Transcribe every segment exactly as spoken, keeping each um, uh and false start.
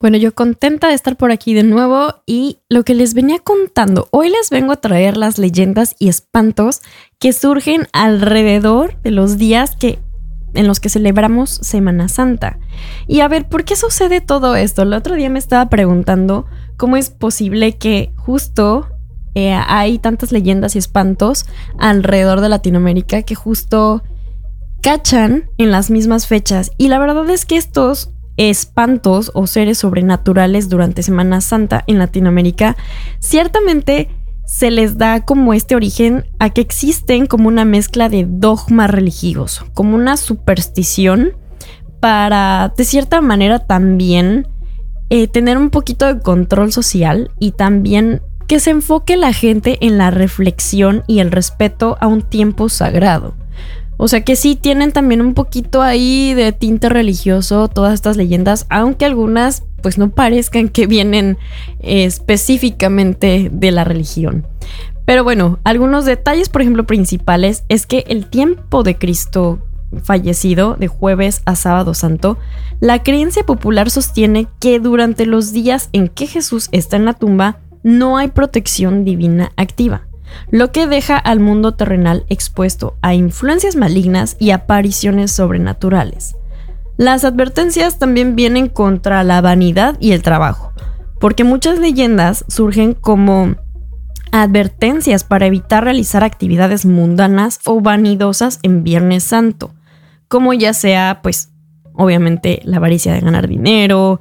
Bueno, yo contenta de estar por aquí de nuevo y lo que les venía contando, hoy les vengo a traer las leyendas y espantos que surgen alrededor de los días que, en los que celebramos Semana Santa. Y a ver, ¿por qué sucede todo esto? El otro día me estaba preguntando cómo es posible que justo eh, hay tantas leyendas y espantos alrededor de Latinoamérica que justo cachan en las mismas fechas. Y la verdad es que estos espantos o seres sobrenaturales durante Semana Santa en Latinoamérica ciertamente se les da como este origen a que existen como una mezcla de dogma religioso, como una superstición para de cierta manera también eh, tener un poquito de control social y también que se enfoque la gente en la reflexión y el respeto a un tiempo sagrado. O sea que sí tienen también un poquito ahí de tinte religioso todas estas leyendas, aunque algunas pues no parezcan que vienen eh, específicamente de la religión. Pero bueno, algunos detalles, por ejemplo, principales es que el tiempo de Cristo fallecido, de jueves a sábado santo, la creencia popular sostiene que durante los días en que Jesús está en la tumba no hay protección divina activa, lo que deja al mundo terrenal expuesto a influencias malignas y apariciones sobrenaturales. Las advertencias también vienen contra la vanidad y el trabajo, porque muchas leyendas surgen como advertencias para evitar realizar actividades mundanas o vanidosas en Viernes Santo, como ya sea, pues, obviamente la avaricia de ganar dinero,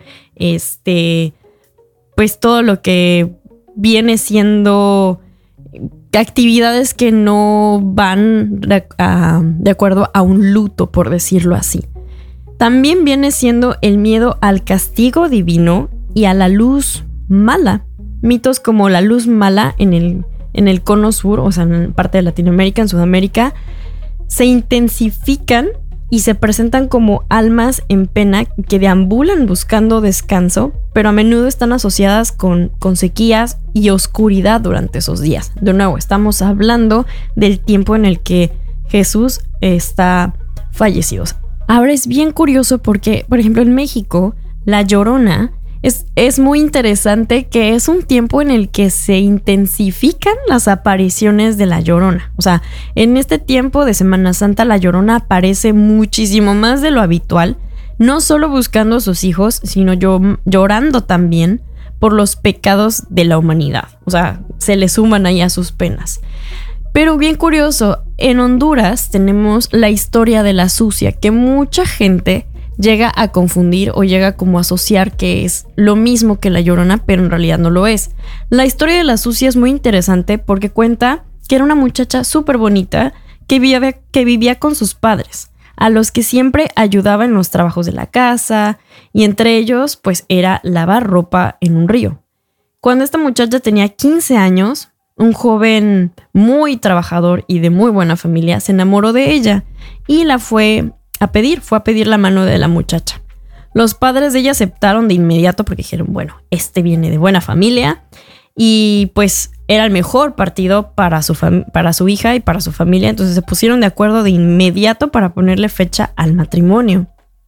este, pues todo lo que viene siendo actividades que no van de, a, de acuerdo a un luto, por decirlo así. También viene siendo el miedo al castigo divino y a la luz mala. Mitos como la luz mala en el, en el cono sur, o sea, en parte de Latinoamérica, en Sudamérica, se intensifican y se presentan como almas en pena que deambulan buscando descanso, pero a menudo están asociadas con, con sequías y oscuridad durante esos días. De nuevo, estamos hablando del tiempo en el que Jesús está fallecido. Ahora es bien curioso porque, por ejemplo, en México, La Llorona es, es muy interesante que es un tiempo en el que se intensifican las apariciones de La Llorona. O sea, en este tiempo de Semana Santa, La Llorona aparece muchísimo más de lo habitual, no solo buscando a sus hijos, sino yo, llorando también por los pecados de la humanidad. O sea, se le suman ahí a sus penas. Pero bien curioso, en Honduras tenemos la historia de la sucia, que mucha gente llega a confundir o llega como a asociar que es lo mismo que La Llorona, pero en realidad no lo es. La historia de la sucia es muy interesante porque cuenta que era una muchacha súper bonita que vivía, que vivía con sus padres, a los que siempre ayudaba en los trabajos de la casa, y entre ellos pues era lavar ropa en un río. Cuando esta muchacha tenía quince años, un joven muy trabajador y de muy buena familia se enamoró de ella y la fue a pedir, fue a pedir la mano de la muchacha. Los padres de ella aceptaron de inmediato porque dijeron, bueno, este viene de buena familia y pues era el mejor partido para su, fam- para su hija y para su familia, entonces se pusieron de acuerdo de inmediato para ponerle fecha al matrimonio.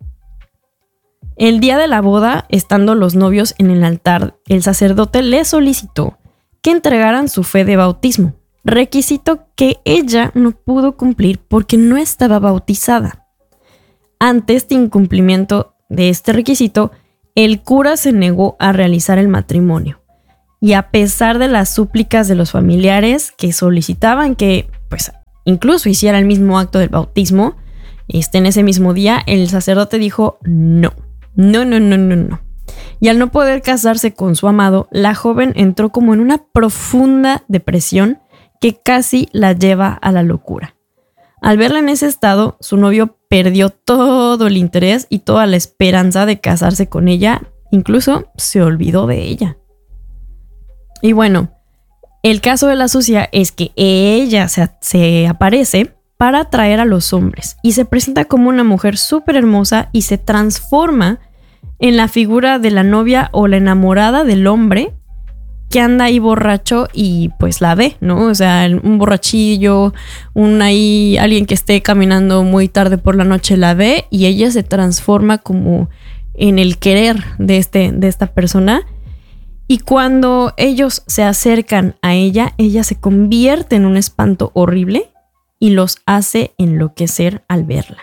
El día de la boda, estando los novios en el altar, el sacerdote le solicitó que entregaran su fe de bautismo, requisito que ella no pudo cumplir porque no estaba bautizada. Ante este incumplimiento de este requisito, el cura se negó a realizar el matrimonio. Y a pesar de las súplicas de los familiares que solicitaban que, pues, incluso hiciera el mismo acto del bautismo, este, en ese mismo día, el sacerdote dijo no, no, no, no, no, no. Y al no poder casarse con su amado, la joven entró como en una profunda depresión que casi la lleva a la locura. Al verla en ese estado, su novio perdió todo el interés y toda la esperanza de casarse con ella, incluso se olvidó de ella. Y bueno, el caso de la sucia es que ella se, se aparece para atraer a los hombres y se presenta como una mujer súper hermosa y se transforma en la figura de la novia o la enamorada del hombre que anda ahí borracho y pues la ve, ¿no? O sea, un borrachillo, un ahí, alguien que esté caminando muy tarde por la noche la ve y ella se transforma como en el querer de, este, de esta persona. Y cuando ellos se acercan a ella, ella se convierte en un espanto horrible y los hace enloquecer al verla.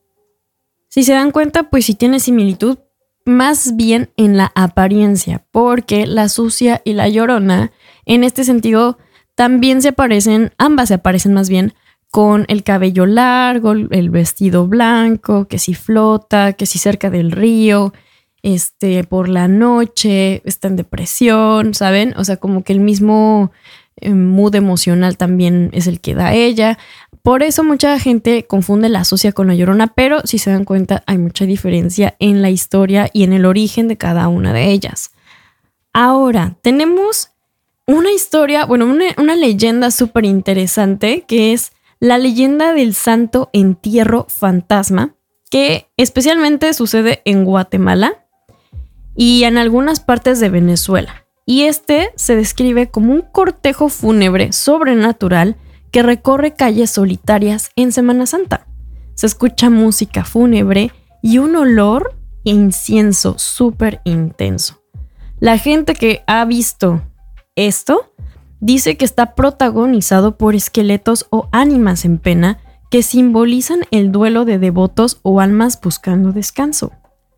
Si se dan cuenta, pues sí tiene similitud más bien en la apariencia, porque la sucia y la llorona, en este sentido, también se parecen, ambas se parecen más bien, con el cabello largo, el vestido blanco, que si flota, que si cerca del río, este, por la noche, está en depresión, ¿saben? O sea, como que el mismo eh, mood emocional también es el que da ella. Por eso mucha gente confunde la sucia con la llorona, pero si se dan cuenta hay mucha diferencia en la historia y en el origen de cada una de ellas. Ahora, tenemos una historia, bueno, una, una leyenda súper interesante que es la leyenda del Santo Entierro Fantasma, que especialmente sucede en Guatemala y en algunas partes de Venezuela. Y este se describe como un cortejo fúnebre sobrenatural que recorre calles solitarias en Semana Santa. Se escucha música fúnebre y un olor e incienso súper intenso. La gente que ha visto esto dice que está protagonizado por esqueletos o ánimas en pena que simbolizan el duelo de devotos o almas buscando descanso.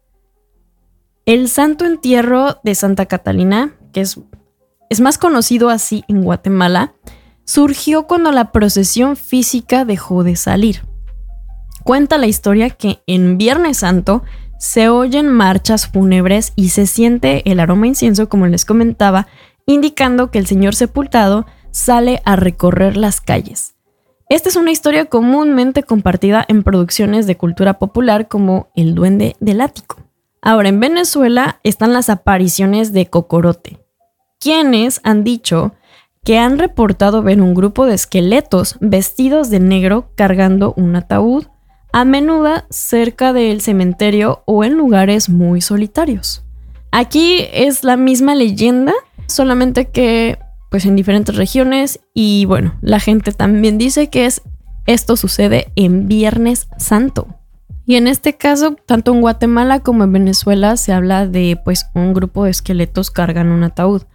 El Santo Entierro de Santa Catalina, que es, es más conocido así en Guatemala, surgió cuando la procesión física dejó de salir. Cuenta la historia que en Viernes Santo se oyen marchas fúnebres y se siente el aroma a incienso, como les comentaba, indicando que el señor sepultado sale a recorrer las calles. Esta es una historia comúnmente compartida en producciones de cultura popular como El Duende del Ático. Ahora, en Venezuela están las apariciones de Cocorote, quienes han dicho que han reportado ver un grupo de esqueletos vestidos de negro cargando un ataúd, a menudo cerca del cementerio o en lugares muy solitarios. Aquí es la misma leyenda, solamente que pues en diferentes regiones, y bueno, la gente también dice que es, esto sucede en Viernes Santo. Y en este caso, tanto en Guatemala como en Venezuela se habla de pues un grupo de esqueletos cargan un ataúd.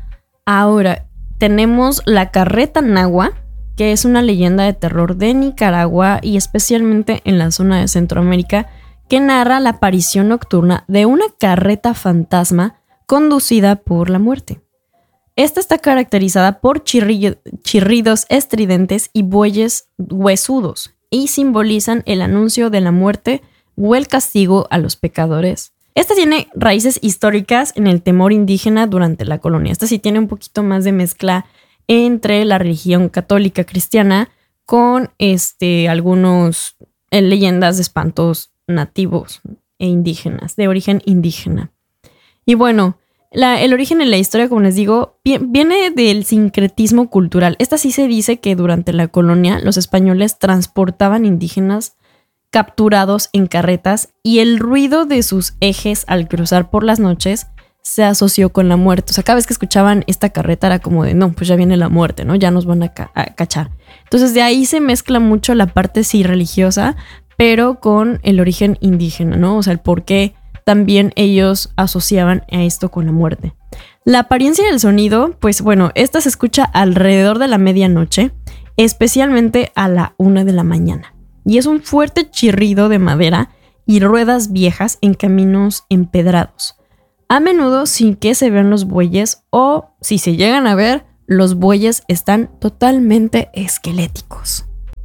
Ahora, tenemos la carreta nahua, que es una leyenda de terror de Nicaragua y especialmente en la zona de Centroamérica, que narra la aparición nocturna de una carreta fantasma conducida por la muerte. Esta está caracterizada por chirrillo, chirridos estridentes y bueyes huesudos y simbolizan el anuncio de la muerte o el castigo a los pecadores. Esta tiene raíces históricas en el temor indígena durante la colonia. Esta sí tiene un poquito más de mezcla entre la religión católica cristiana con este, algunos eh, leyendas de espantos nativos e indígenas, de origen indígena. Y bueno, la, el origen en la historia, como les digo, viene del sincretismo cultural. Esta sí se dice que durante la colonia los españoles transportaban indígenas capturados en carretas y el ruido de sus ejes al cruzar por las noches se asoció con la muerte. O sea, cada vez que escuchaban esta carreta era como de, no, pues ya viene la muerte, ¿no? Ya nos van a, ca- a cachar. Entonces de ahí se mezcla mucho la parte sí religiosa, pero con el origen indígena, ¿no? O sea, el por qué también ellos asociaban a esto con la muerte. La apariencia del sonido, pues bueno, esta se escucha alrededor de la medianoche, especialmente a la una de la mañana. Y es un fuerte chirrido de madera y ruedas viejas en caminos empedrados. A menudo sin que se vean los bueyes o, si se llegan a ver, los bueyes están totalmente esqueléticos.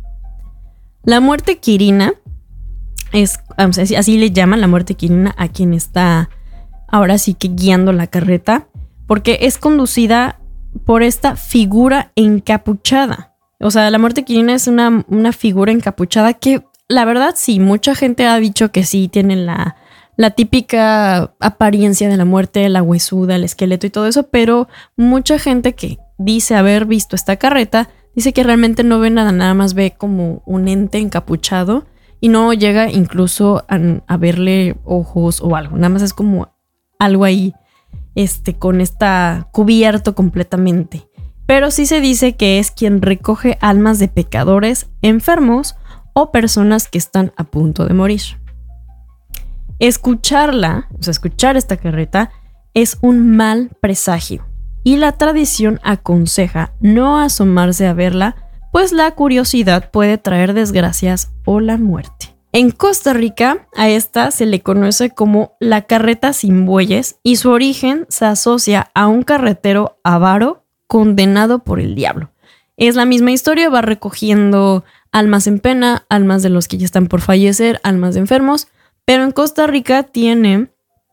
La muerte quirina, es, así le llaman la muerte quirina a quien está ahora sí que guiando la carreta, porque es conducida por esta figura encapuchada. O sea, la muerte quirina es una, una figura encapuchada que, la verdad, sí, mucha gente ha dicho que sí tienen la, la típica apariencia de la muerte, la huesuda, el esqueleto y todo eso, pero mucha gente que dice haber visto esta carreta dice que realmente no ve nada, nada más ve como un ente encapuchado y no llega incluso a, a verle ojos o algo, nada más es como algo ahí este, con esta cubierto completamente. Pero sí se dice que es quien recoge almas de pecadores, enfermos o personas que están a punto de morir. Escucharla, o sea, escuchar esta carreta es un mal presagio y la tradición aconseja no asomarse a verla, pues la curiosidad puede traer desgracias o la muerte. En Costa Rica a esta se le conoce como la carreta sin bueyes y su origen se asocia a un carretero avaro condenado por el diablo. Es la misma historia, va recogiendo almas en pena, almas de los que ya están por fallecer, almas de enfermos, pero en Costa Rica tiene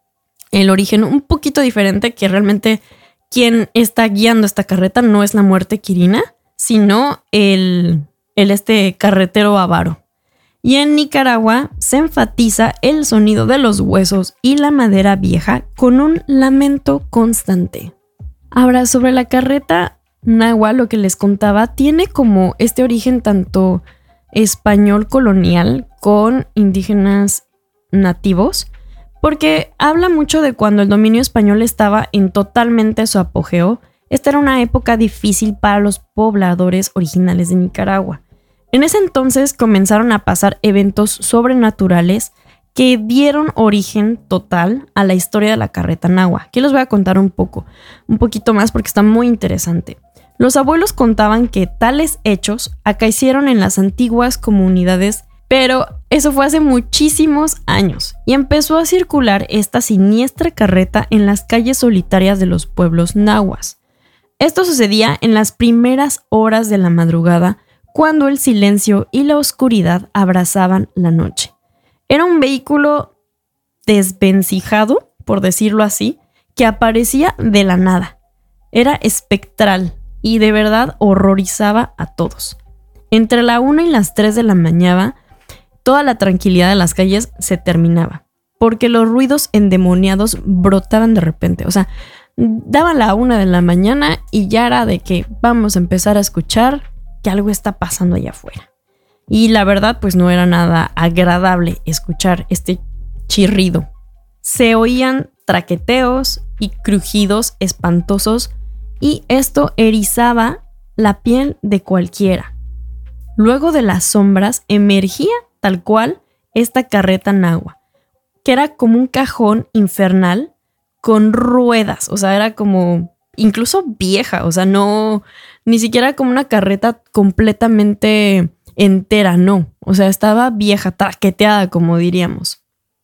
el origen un poquito diferente, que realmente quien está guiando esta carreta no es la muerte quirina, sino el, el este carretero avaro. Y en Nicaragua se enfatiza el sonido de los huesos y la madera vieja con un lamento constante. Ahora, sobre la carreta nahua, lo que les contaba, tiene como este origen tanto español colonial con indígenas nativos, porque habla mucho de cuando el dominio español estaba en totalmente su apogeo. Esta era una época difícil para los pobladores originales de Nicaragua. En ese entonces comenzaron a pasar eventos sobrenaturales que dieron origen total a la historia de la carreta nahua. Aquí les voy a contar un poco, un poquito más porque está muy interesante. Los abuelos contaban que tales hechos acaecieron en las antiguas comunidades, pero eso fue hace muchísimos años y empezó a circular esta siniestra carreta en las calles solitarias de los pueblos nahuas. Esto sucedía en las primeras horas de la madrugada, cuando el silencio y la oscuridad abrazaban la noche. Era un vehículo desvencijado, por decirlo así, que aparecía de la nada. Era espectral y de verdad horrorizaba a todos. Entre la una y las tres de la mañana, toda la tranquilidad de las calles se terminaba, porque los ruidos endemoniados brotaban de repente. O sea, daban la una de la mañana y ya era de que vamos a empezar a escuchar que algo está pasando allá afuera. Y la verdad, pues no era nada agradable escuchar este chirrido. Se oían traqueteos y crujidos espantosos y esto erizaba la piel de cualquiera. Luego de las sombras emergía tal cual esta carreta nahua, que era como un cajón infernal con ruedas. O sea, era como incluso vieja, o sea, no, ni siquiera como una carreta completamente entera, no. O sea, estaba vieja, traqueteada, como diríamos.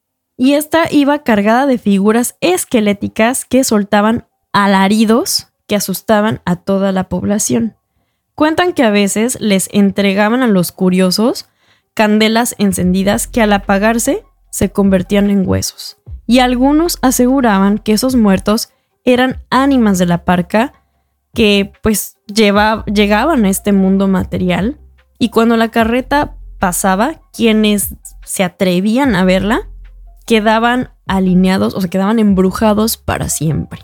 Y esta iba cargada de figuras esqueléticas que soltaban alaridos que asustaban a toda la población. Cuentan que a veces les entregaban a los curiosos candelas encendidas que al apagarse se convertían en huesos. Y algunos aseguraban que esos muertos eran ánimas de la parca que pues lleva, llegaban a este mundo material, y cuando la carreta pasaba, quienes se atrevían a verla quedaban alineados, o sea, quedaban embrujados para siempre.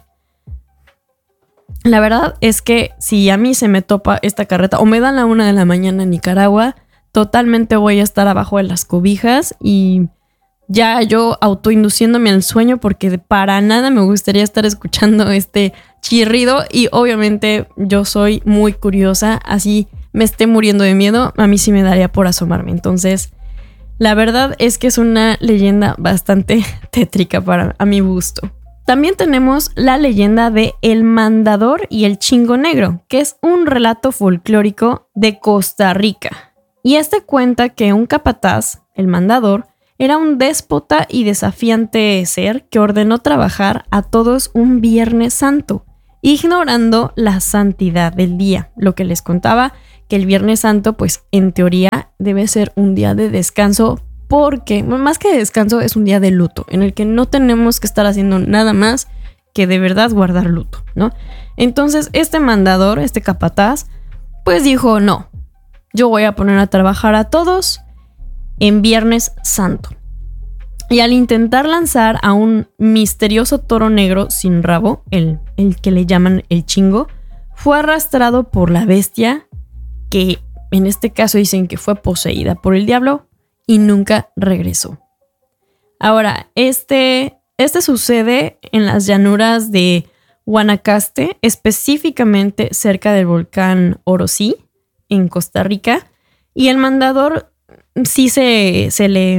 La verdad es que si a mí se me topa esta carreta o me dan la una de la mañana en Nicaragua, totalmente voy a estar abajo de las cobijas y ya yo autoinduciéndome al sueño, porque para nada me gustaría estar escuchando este chirrido, y obviamente yo soy muy curiosa, así me esté muriendo de miedo, a mí sí me daría por asomarme. Entonces, la verdad es que es una leyenda bastante tétrica para a mi gusto. También tenemos la leyenda de El Mandador y el Chingo Negro, que es un relato folclórico de Costa Rica. Y este cuenta que un capataz, el mandador, era un déspota y desafiante ser que ordenó trabajar a todos un Viernes Santo, ignorando la santidad del día. Lo que les contaba, que el Viernes Santo, pues en teoría debe ser un día de descanso, porque más que de descanso es un día de luto, en el que no tenemos que estar haciendo nada más que de verdad guardar luto, ¿no? Entonces este mandador, este capataz, pues dijo, no, yo voy a poner a trabajar a todos en Viernes Santo. Y al intentar lanzar a un misterioso toro negro sin rabo, el, el que le llaman el chingo, fue arrastrado por la bestia, que en este caso dicen que fue poseída por el diablo, y nunca regresó. Ahora, este, este sucede en las llanuras de Guanacaste, específicamente cerca del volcán Orosí, en Costa Rica, y el mandador sí se, se le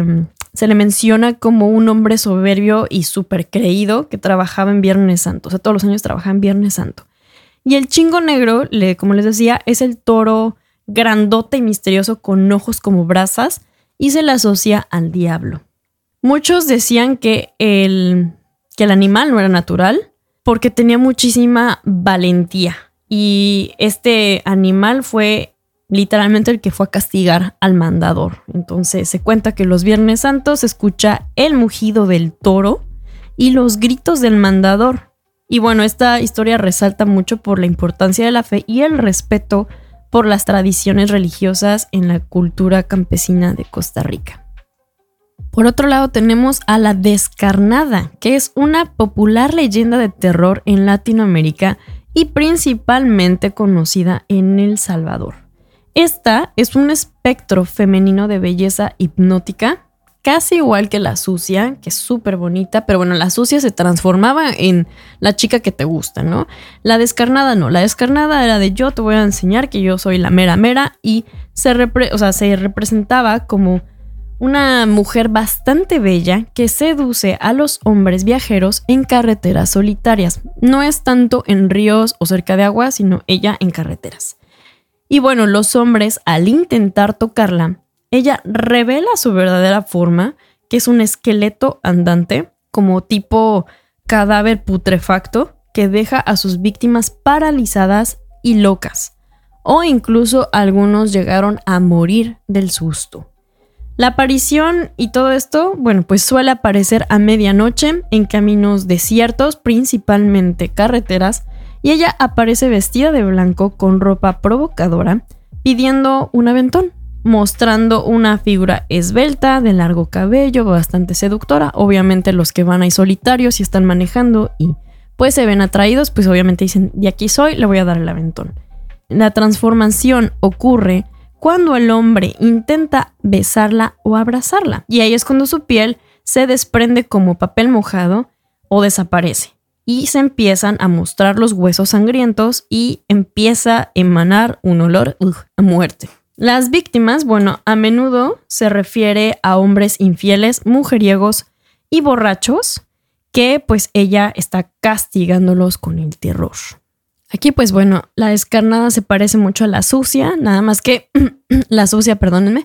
se le menciona como un hombre soberbio y súper creído que trabajaba en Viernes Santo. O sea, todos los años trabajaba en Viernes Santo. Y el chingo negro, le, como les decía, es el toro grandote y misterioso con ojos como brasas y se le asocia al diablo. Muchos decían que el, que el animal no era natural porque tenía muchísima valentía. Y este animal fue literalmente el que fue a castigar al mandador. Entonces se cuenta que los Viernes Santos se escucha el mugido del toro y los gritos del mandador. Y bueno, esta historia resalta mucho por la importancia de la fe y el respeto por las tradiciones religiosas en la cultura campesina de Costa Rica. Por otro lado tenemos a la descarnada, que es una popular leyenda de terror en Latinoamérica y principalmente conocida en El Salvador. Esta es un espectro femenino de belleza hipnótica, casi igual que la sucia, que es súper bonita, pero bueno, la sucia se transformaba en la chica que te gusta, ¿no? La descarnada no, la descarnada era de yo te voy a enseñar que yo soy la mera mera y se, repre- o sea, se representaba como una mujer bastante bella que seduce a los hombres viajeros en carreteras solitarias. No es tanto en ríos o cerca de agua, sino ella en carreteras. Y bueno, los hombres, al intentar tocarla, ella revela su verdadera forma, que es un esqueleto andante, como tipo cadáver putrefacto, que deja a sus víctimas paralizadas y locas. O incluso algunos llegaron a morir del susto. La aparición y todo esto, bueno, pues suele aparecer a medianoche en caminos desiertos, principalmente carreteras, y ella aparece vestida de blanco con ropa provocadora, pidiendo un aventón, mostrando una figura esbelta, de largo cabello, bastante seductora. Obviamente los que van ahí solitarios y están manejando y pues se ven atraídos, pues obviamente dicen, de aquí soy, le voy a dar el aventón. La transformación ocurre cuando el hombre intenta besarla o abrazarla, y ahí es cuando su piel se desprende como papel mojado o desaparece. Y se empiezan a mostrar los huesos sangrientos y empieza a emanar un olor uh, a muerte. Las víctimas, bueno, a menudo se refiere a hombres infieles, mujeriegos y borrachos que pues ella está castigándolos con el terror. Aquí pues bueno, la descarnada se parece mucho a la sucia, nada más que la sucia, perdónenme,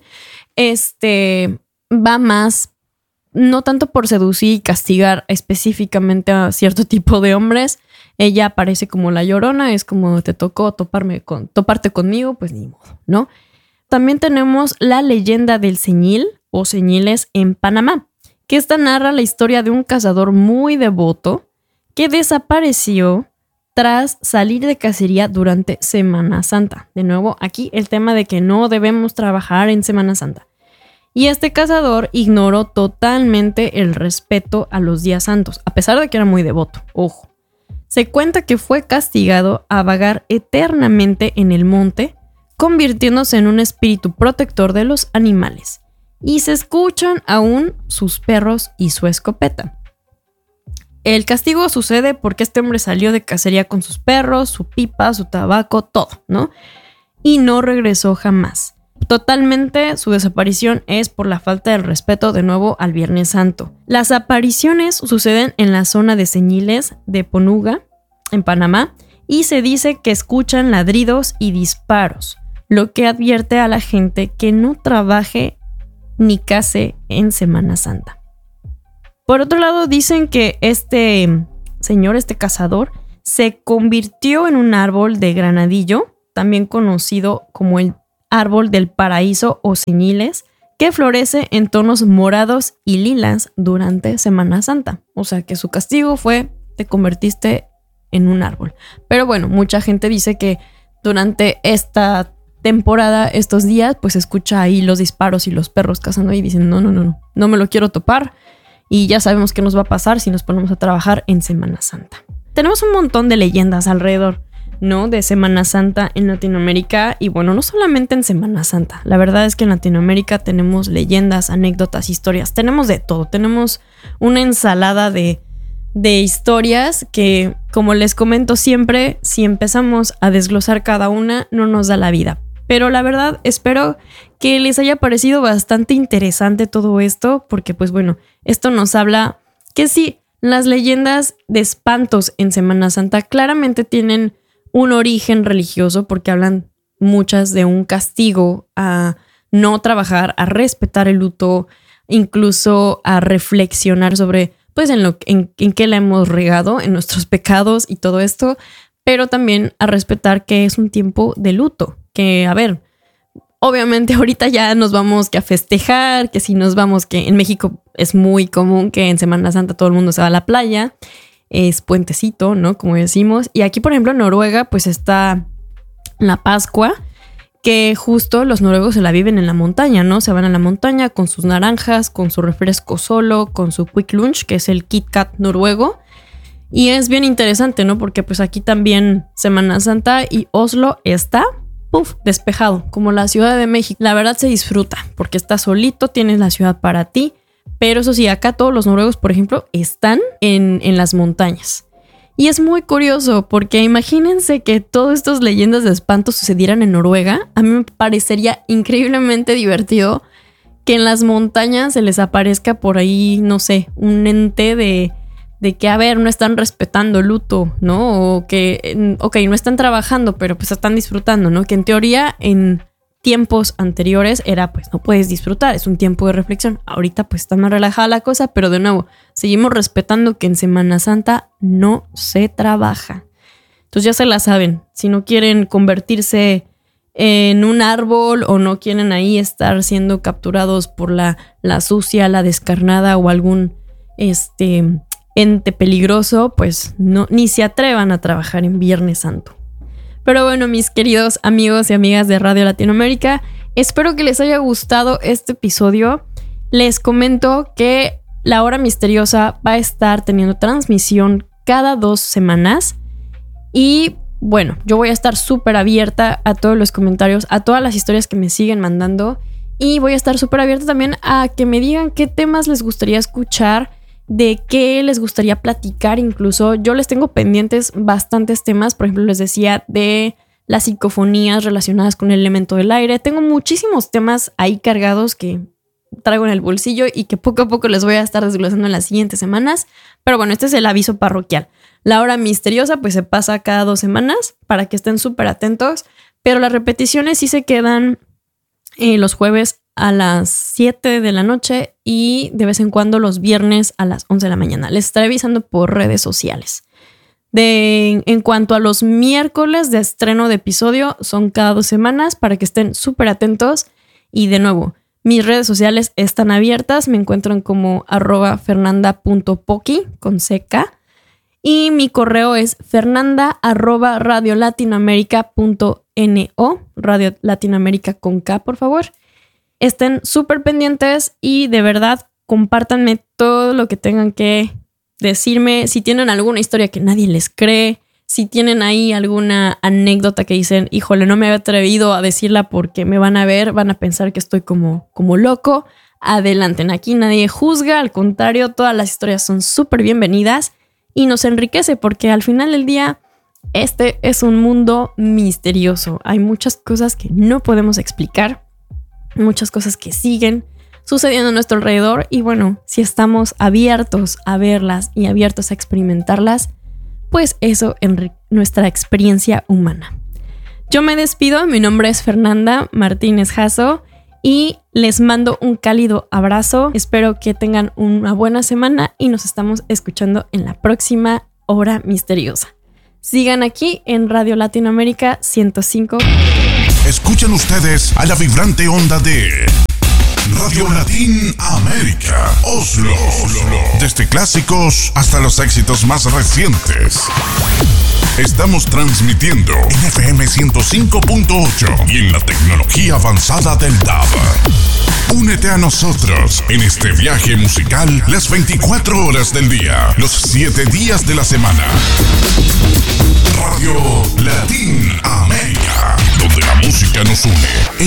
este va más no tanto por seducir y castigar específicamente a cierto tipo de hombres. Ella aparece como la llorona, es como te tocó toparme con, toparte conmigo, pues ni modo, ¿no? También tenemos la leyenda del ceñil o ceñiles en Panamá, que esta narra la historia de un cazador muy devoto que desapareció tras salir de cacería durante Semana Santa. De nuevo, aquí el tema de que no debemos trabajar en Semana Santa. Y este cazador ignoró totalmente el respeto a los días santos, a pesar de que era muy devoto. Ojo. Se cuenta que fue castigado a vagar eternamente en el monte, convirtiéndose en un espíritu protector de los animales. Y se escuchan aún sus perros y su escopeta. El castigo sucede porque este hombre salió de cacería con sus perros, su pipa, su tabaco, todo, ¿no? Y no regresó jamás. Totalmente su desaparición es por la falta de respeto de nuevo al Viernes Santo. Las apariciones suceden en la zona de Ceñiles de Ponuga, en Panamá, y se dice que escuchan ladridos y disparos, lo que advierte a la gente que no trabaje ni case en Semana Santa. Por otro lado, dicen que este señor, este cazador, se convirtió en un árbol de granadillo, también conocido como el árbol del paraíso o ceñiles, que florece en tonos morados y lilas durante Semana Santa. O sea que su castigo fue, te convertiste en un árbol. Pero bueno, mucha gente dice que durante esta temporada, estos días, pues se escucha ahí los disparos y los perros cazando y dicen, no, no, no, no, no me lo quiero topar. Y ya sabemos qué nos va a pasar si nos ponemos a trabajar en Semana Santa. Tenemos un montón de leyendas alrededor, ¿no? De Semana Santa en Latinoamérica. Y bueno, no solamente en Semana Santa. La verdad es que en Latinoamérica tenemos leyendas, anécdotas, historias. Tenemos de todo. Tenemos una ensalada de, de historias que, como les comento siempre, si empezamos a desglosar cada una, no nos da la vida. Pero la verdad, espero que les haya parecido bastante interesante todo esto, porque pues bueno, esto nos habla que sí, las leyendas de espantos en Semana Santa claramente tienen un origen religioso, porque hablan muchas de un castigo a no trabajar, a respetar el luto, incluso a reflexionar sobre pues en lo en, en qué la hemos regado, en nuestros pecados y todo esto, pero también a respetar que es un tiempo de luto, que a ver, obviamente ahorita ya nos vamos que a festejar, que si nos vamos, que en México es muy común que en Semana Santa todo el mundo se va a la playa, es puentecito, ¿no? Como decimos, y aquí por ejemplo en Noruega pues está la Pascua, que justo los noruegos se la viven en la montaña, ¿no? Se van a la montaña con sus naranjas, con su refresco solo, con su Quick Lunch, que es el Kit Kat noruego. Y es bien interesante, ¿no? Porque pues aquí también Semana Santa y Oslo está, puff, despejado, como la Ciudad de México. La verdad se disfruta, porque estás solito, tienes la ciudad para ti. Pero eso sí, acá todos los noruegos, por ejemplo, están en, en las montañas. Y es muy curioso porque imagínense que todas estas leyendas de espanto sucedieran en Noruega. A mí me parecería increíblemente divertido que en las montañas se les aparezca por ahí, no sé, un ente de, de que, a ver, no están respetando el luto, ¿no? O que, ok, no están trabajando, pero pues están disfrutando, ¿no? Que en teoría en tiempos anteriores era pues no puedes disfrutar, es un tiempo de reflexión. Ahorita pues está más relajada la cosa, pero de nuevo, seguimos respetando que en Semana Santa no se trabaja. Entonces ya se la saben, si no quieren convertirse en un árbol o no quieren ahí estar siendo capturados por la, la sucia, la descarnada o algún este, ente peligroso, pues no, ni se atrevan a trabajar en Viernes Santo. Pero bueno, mis queridos amigos y amigas de Radio Latinoamérica, espero que les haya gustado este episodio. Les comento que La Hora Misteriosa va a estar teniendo transmisión cada dos semanas. Y bueno, yo voy a estar súper abierta a todos los comentarios, a todas las historias que me siguen mandando. Y voy a estar súper abierta también a que me digan qué temas les gustaría escuchar, de qué les gustaría platicar. Incluso yo les tengo pendientes bastantes temas. Por ejemplo, les decía de las psicofonías relacionadas con el elemento del aire. Tengo muchísimos temas ahí cargados que traigo en el bolsillo y que poco a poco les voy a estar desglosando en las siguientes semanas. Pero bueno, este es el aviso parroquial. La Hora Misteriosa pues se pasa cada dos semanas para que estén súper atentos. Pero las repeticiones sí se quedan eh, los jueves a las siete de la noche y de vez en cuando los viernes a las once de la mañana. Les estaré avisando por redes sociales. De, en cuanto a los miércoles de estreno de episodio, son cada dos semanas para que estén súper atentos. Y de nuevo, mis redes sociales están abiertas. Me encuentran como arroba fernanda.poki con C K. Y mi correo es fernanda arroba radiolatinoamerica.no. Radio Latinoamérica con K, por favor. Estén súper pendientes y de verdad compártanme todo lo que tengan que decirme. Si tienen alguna historia que nadie les cree, si tienen ahí alguna anécdota que dicen, híjole, no me había atrevido a decirla porque me van a ver, van a pensar que estoy como, como loco, adelanten. Aquí nadie juzga, al contrario, todas las historias son súper bienvenidas y nos enriquece porque al final del día este es un mundo misterioso. Hay muchas cosas que no podemos explicar. Muchas cosas que siguen sucediendo a nuestro alrededor y bueno, si estamos abiertos a verlas y abiertos a experimentarlas, pues eso en nuestra experiencia humana. Yo me despido, mi nombre es Fernanda Martínez Jasso y les mando un cálido abrazo. Espero que tengan una buena semana y nos estamos escuchando en la próxima Hora Misteriosa. Sigan aquí en Radio Latinoamérica ciento cinco. Escuchan ustedes a la vibrante onda de Radio Latinoamérica, Oslo, Oslo. Desde clásicos hasta los éxitos más recientes. Estamos transmitiendo en F M ciento cinco punto ocho y en la tecnología avanzada del D A B. Únete a nosotros en este viaje musical las veinticuatro horas del día, los siete días de la semana. Radio Latinoamérica, donde la música nos une.